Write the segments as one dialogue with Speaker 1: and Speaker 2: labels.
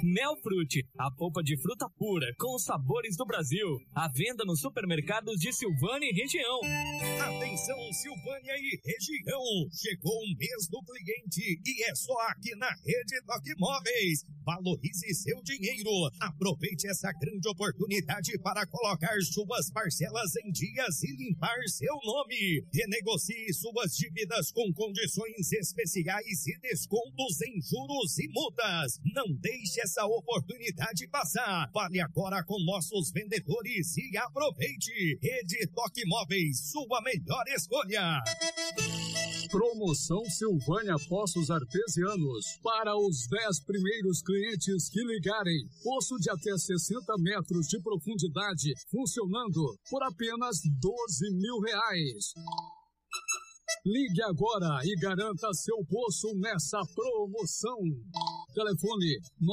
Speaker 1: Melfrute, a polpa de fruta pura com os sabores do Brasil. À venda nos supermercados de Silvânia e região.
Speaker 2: Atenção, Silvânia e região. Chegou o mês do cliente e é só aqui na Rede Toque Móveis. Valorize seu dinheiro. Aproveite essa grande oportunidade para colocar suas parcelas em dias e limpar seu nome. Renegocie suas dívidas com condições especiais e descontos em juros e multas. Não deixe essa oportunidade passar. Fale agora com nossos vendedores e aproveite. Rede Toque Móveis, sua melhor escolha.
Speaker 3: Promoção Silvânia Poços Artesianos. Para os 10 primeiros clientes que ligarem, poço de até 60 metros de profundidade, funcionando por apenas R$12.000. Ligue agora e garanta seu poço nessa promoção. Telefone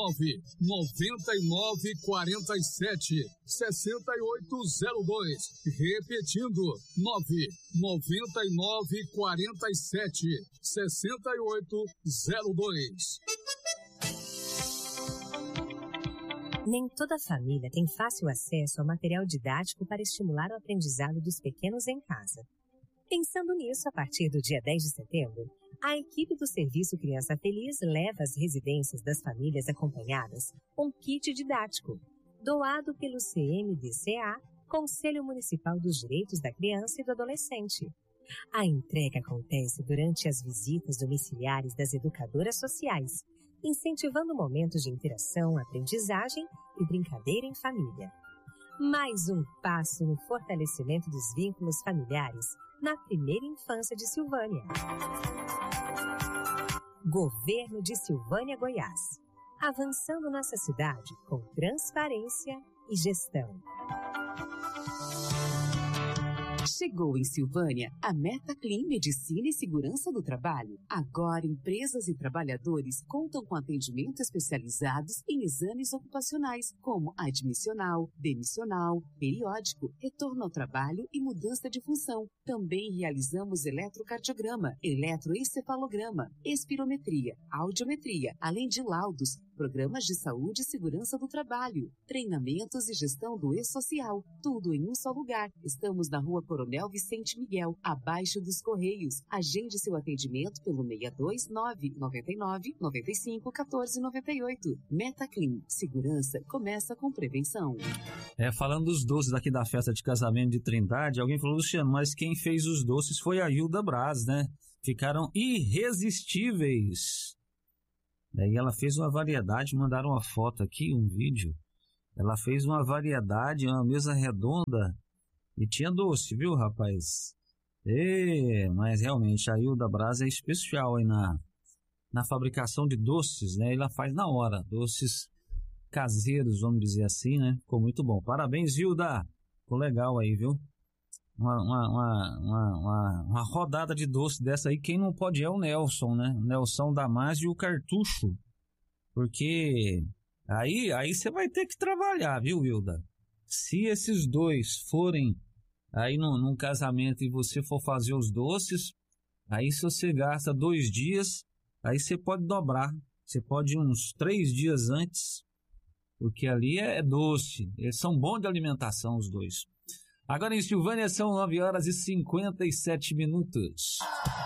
Speaker 3: 99947-6802. Repetindo, 99947-6802.
Speaker 4: Nem toda família tem fácil acesso ao material didático para estimular o aprendizado dos pequenos em casa. Pensando nisso, a partir do dia 10 de setembro, a equipe do Serviço Criança Feliz leva às residências das famílias acompanhadas um kit didático, doado pelo CMDCA, Conselho Municipal dos Direitos da Criança e do Adolescente. A entrega acontece durante as visitas domiciliares das educadoras sociais, incentivando momentos de interação, aprendizagem e brincadeira em família. Mais um passo no fortalecimento dos vínculos familiares na primeira infância de Silvânia. Governo de Silvânia, Goiás. Avançando nossa cidade com transparência e gestão.
Speaker 5: Chegou em Silvânia a Metaclean Medicina e Segurança do Trabalho. Agora, empresas e trabalhadores contam com atendimento especializados em exames ocupacionais, como admissional, demissional, periódico, retorno ao trabalho e mudança de função. Também realizamos eletrocardiograma, eletroencefalograma, espirometria, audiometria, além de laudos, programas de saúde e segurança do trabalho, treinamentos e gestão do E-Social, tudo em um só lugar. Estamos na Rua Coronel Vicente Miguel, abaixo dos Correios. Agende seu atendimento pelo 629-99-95-1498. Metaclean, segurança começa com prevenção.
Speaker 6: Falando dos doces aqui da festa de casamento de Trindade, alguém falou, Luciano, mas quem fez os doces foi a Hilda Braz, né? Ficaram irresistíveis. Daí ela fez uma variedade, mandaram uma foto aqui, um vídeo. Ela fez uma variedade, uma mesa redonda e tinha doce, viu, rapaz? Mas realmente a Hilda Braz é especial aí na fabricação de doces, né? Ela faz na hora, doces caseiros, vamos dizer assim, né? Ficou muito bom. Parabéns, Hilda! Ficou legal aí, viu? Uma rodada de doce dessa aí, quem não pode é o Nelson, né? O Nelson Damasio e o Cartucho. Porque aí você vai ter que trabalhar, viu, Hilda? Se esses dois forem aí num casamento e você for fazer os doces, aí se você gasta 2 dias, aí você pode dobrar. Você pode ir uns 3 dias antes, porque ali é doce. Eles são bons de alimentação, os dois. Agora em Silvânia são 9h57.